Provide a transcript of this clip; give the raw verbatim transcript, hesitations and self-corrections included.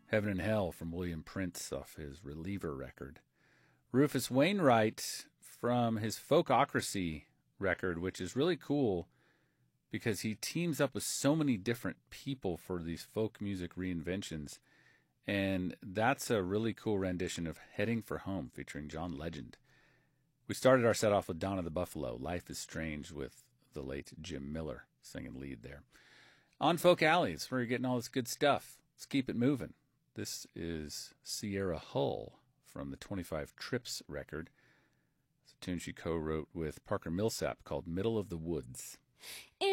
Heaven and Hell from William Prince off his Reliever record. Rufus Wainwright from his Folkocracy record, which is really cool because he teams up with so many different people for these folk music reinventions. And that's a really cool rendition of Heading for Home featuring John Legend. We started our set off with Donna the Buffalo, Life is Strange, with the late Jim Miller singing lead there. On Folk Alleys, where you're getting all this good stuff. Let's keep it moving. This is Sierra Hull from the twenty-five Trips record. It's a tune she co-wrote with Parker Millsap called Middle of the Woods.